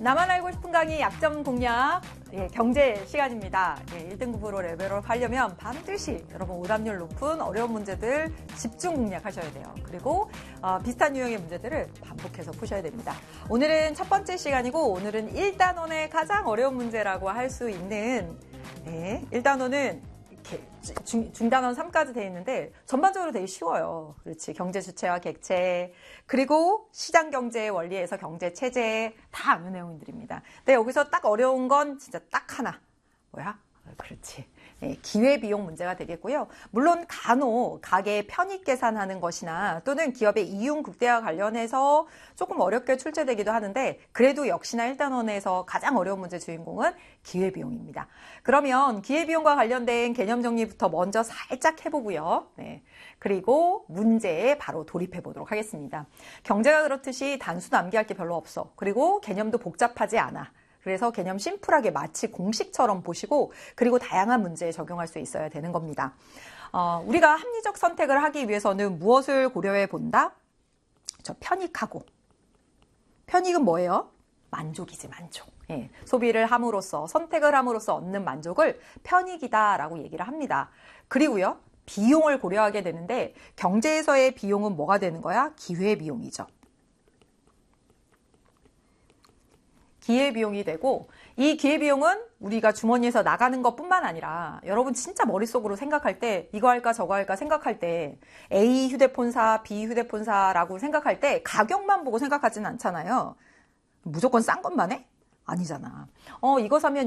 나만 알고 싶은 강의 약점 공략 경제 시간입니다. 1등급으로 레벨업 하려면 반드시 여러분 오답률 높은 어려운 문제들 집중 공략하셔야 돼요. 그리고 비슷한 유형의 문제들을 반복해서 푸셔야 됩니다. 오늘은 첫 번째 시간이고 오늘은 1단원의 가장 어려운 문제라고 할 수 있는 1단원은 중단원 3까지 되어 있는데 전반적으로 되게 쉬워요. 그렇지. 경제 주체와 객체, 그리고 시장 경제의 원리에서 경제 체제 다 아는 내용들입니다. 근데 여기서 딱 어려운 건 진짜 딱 하나. 뭐야? 그렇지. 기회비용 문제가 되겠고요. 물론 간혹 가계 편익 계산하는 것이나 또는 기업의 이윤 극대화 관련해서 조금 어렵게 출제되기도 하는데 그래도 역시나 1단원에서 가장 어려운 문제 주인공은 기회비용입니다. 그러면 기회비용과 관련된 개념 정리부터 먼저 살짝 해보고요. 그리고 문제에 바로 돌입해 보도록 하겠습니다. 경제가 그렇듯이 단순 암기할 게 별로 없어. 그리고 개념도 복잡하지 않아. 그래서 개념 심플하게 마치 공식처럼 보시고 그리고 다양한 문제에 적용할 수 있어야 되는 겁니다. 우리가 합리적 선택을 하기 위해서는 무엇을 고려해 본다? 편익하고. 편익은 뭐예요? 만족이지, 만족. 소비를 함으로써, 선택을 함으로써 얻는 만족을 편익이다라고 얘기를 합니다. 그리고요, 비용을 고려하게 되는데 경제에서의 비용은 뭐가 되는 거야? 기회비용이죠. 기회비용이 되고 이 기회비용은 우리가 주머니에서 나가는 것뿐만 아니라 여러분 진짜 머릿속으로 생각할 때 이거 할까 저거 할까 생각할 때 A 휴대폰사, B 휴대폰사라고 생각할 때 가격만 보고 생각하지는 않잖아요. 무조건 싼 것만 해? 아니잖아. 이거 사면